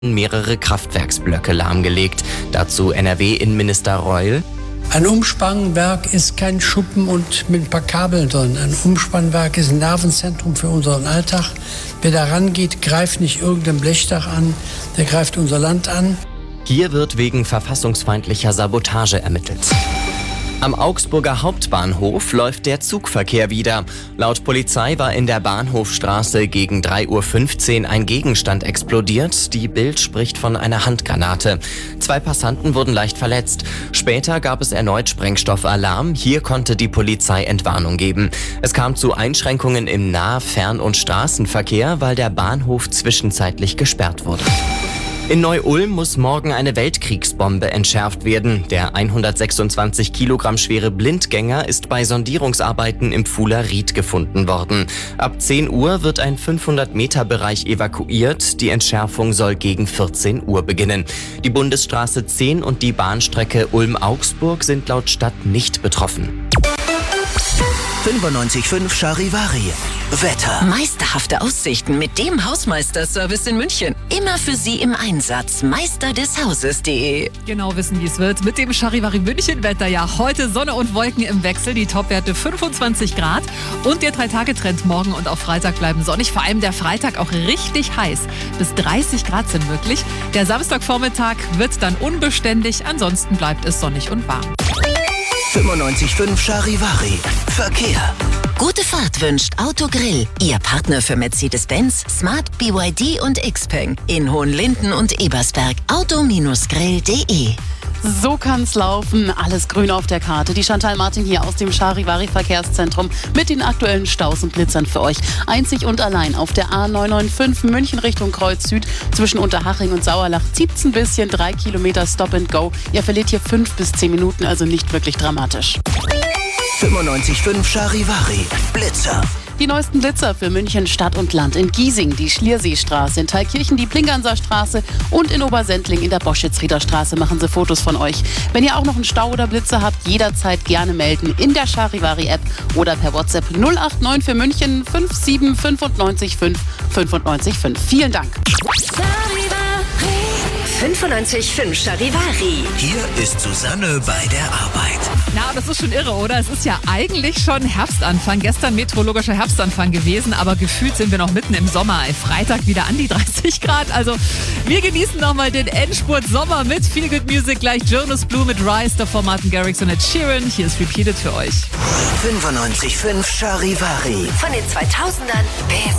mehrere Kraftwerksblöcke lahmgelegt. Dazu NRW-Innenminister Reul. Ein Umspannwerk ist kein Schuppen und mit ein paar Kabeln drin. Ein Umspannwerk ist ein Nervenzentrum für unseren Alltag. Wer da rangeht, greift nicht irgendein Blechdach an, der greift unser Land an. Hier wird wegen verfassungsfeindlicher Sabotage ermittelt. Am Augsburger Hauptbahnhof läuft der Zugverkehr wieder. Laut Polizei war in der Bahnhofstraße gegen 3:15 Uhr ein Gegenstand explodiert. Die Bild spricht von einer Handgranate. 2 Passanten wurden leicht verletzt. Später gab es erneut Sprengstoffalarm. Hier konnte die Polizei Entwarnung geben. Es kam zu Einschränkungen im Nah-, Fern- und Straßenverkehr, weil der Bahnhof zwischenzeitlich gesperrt wurde. In Neu-Ulm muss morgen eine Weltkriegsbombe entschärft werden. Der 126 Kilogramm schwere Blindgänger ist bei Sondierungsarbeiten im Pfuhler Ried gefunden worden. Ab 10 Uhr wird ein 500-Meter-Bereich evakuiert. Die Entschärfung soll gegen 14 Uhr beginnen. Die Bundesstraße 10 und die Bahnstrecke Ulm-Augsburg sind laut Stadt nicht betroffen. 95.5 Charivari. Wetter. Meisterhafte Aussichten mit dem Hausmeisterservice in München. Immer für Sie im Einsatz. Meisterdeshauses.de. Genau wissen, wie es wird. Mit dem Charivari München Wetter. Ja, heute Sonne und Wolken im Wechsel. Die Topwerte 25 Grad. Und der 3-Tage-Trend morgen und auch Freitag bleiben sonnig. Vor allem der Freitag auch richtig heiß. Bis 30 Grad sind möglich. Der Samstagvormittag wird dann unbeständig. Ansonsten bleibt es sonnig und warm. 95.5 Charivari. Verkehr. Gute Fahrt wünscht Autogrill. Ihr Partner für Mercedes-Benz, Smart, BYD und Xpeng. In Hohenlinden und Ebersberg. Auto-grill.de. So kann's laufen. Alles grün auf der Karte. Die Chantal Martin hier aus dem Charivari Verkehrszentrum mit den aktuellen Staus und Blitzern für euch. Einzig und allein auf der A995 München Richtung Kreuz Süd zwischen Unterhaching und Sauerlach zieht's ein bisschen. 3 Kilometer Stop and Go. Ihr verliert hier 5 bis 10 Minuten, also nicht wirklich dramatisch. 95.5 Charivari. Blitzer. Die neuesten Blitzer für München Stadt und Land. In Giesing die Schlierseestraße, in Thalkirchen die Plinganser Straße und in Obersendling in der Boschitz-Rieder Straße machen sie Fotos von euch. Wenn ihr auch noch einen Stau oder Blitzer habt, jederzeit gerne melden in der Charivari-App oder per WhatsApp 089 für München 57 95 5 95 5. Vielen Dank. 95.5 Charivari. Hier ist Susanne bei der Arbeit. Na, das ist schon irre, oder? Es ist ja eigentlich schon Herbstanfang. Gestern meteorologischer Herbstanfang gewesen, aber gefühlt sind wir noch mitten im Sommer. Freitag wieder an die 30 Grad. Also wir genießen nochmal den Endspurt Sommer mit Feel Good Music. Gleich Jonas Blue mit Rise, davor Martin Garrix und Ed Sheeran. Hier ist Repeated für euch. 95.5 Charivari. Von den 2000ern bis